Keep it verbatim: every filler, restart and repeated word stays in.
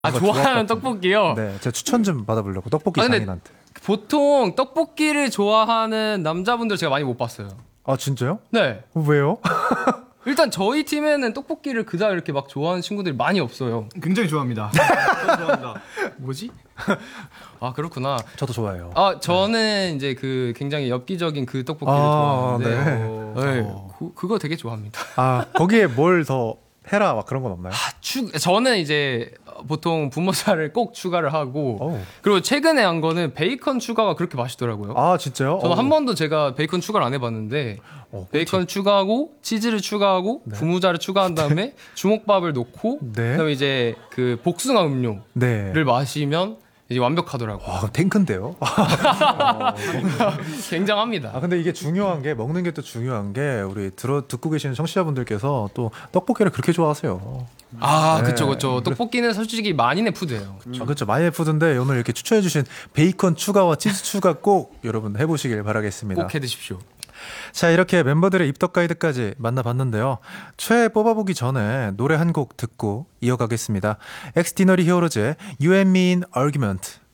아, 좋아하는 떡볶이요? 네, 제가 추천 좀 받아보려고 떡볶이 아, 근데 장인한테. 보통 떡볶이를 좋아하는 남자분들 제가 많이 못 봤어요. 아 진짜요? 네. 왜요? 일단 저희 팀에는 떡볶이를 그닥 이렇게 막 좋아하는 친구들이 많이 없어요. 굉장히 좋아합니다. 좋아합니다. 뭐지? 아 그렇구나. 저도 좋아해요. 아 저는 이제 그 굉장히 엽기적인 그 떡볶이를 아, 좋아하는데, 네. 네. 어. 그, 그거 되게 좋아합니다. 아 거기에 뭘 더 해라 막 그런 건 없나요? 아, 추, 저는 이제 보통 분모살을 꼭 추가를 하고, 어우. 그리고 최근에 한 거는 베이컨 추가가 그렇게 맛있더라고요. 아 진짜요? 저는 어우. 한 번도 제가 베이컨 추가를 안 해봤는데, 어, 베이컨 추가하고 치즈를 추가하고 네. 분모자를 추가한 다음에 주먹밥을 넣고 네. 그다음에 이제 그 복숭아 음료를 네. 마시면 이제 완벽하더라고요. 와 그럼 탱크인데요? 굉장합니다. 아 근데 이게 중요한 게 먹는 게 또 중요한 게 우리 들어 듣고 계시는 청취자분들께서 또 떡볶이를 그렇게 좋아하세요. 아, 네. 그쵸, 그쵸. 떡볶이는 솔직히 만인의 푸드예요. 아, 그렇죠. 마이애푸드인데 오늘 이렇게 추천해주신 베이컨 추가와 치즈 추가 꼭 여러분 해보시길 바라겠습니다. 꼭 해드십시오. 자 이렇게 멤버들의 입덕 가이드까지 만나봤는데요. 최애 뽑아보기 전에 노래 한 곡 듣고 이어가겠습니다. 엑스티너리 히어로즈의 You and Me in Argument.